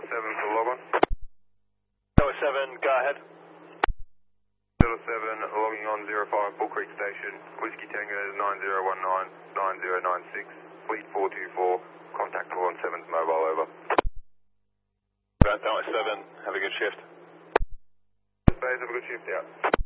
for log on. Tower 7, go ahead. Delta 7, logging on 05 Bull Creek Station, Whiskey Tango 9019 9096, Fleet 424, contactable on 7's mobile, over. Tower 7, have a good shift. Space, have a good shift out.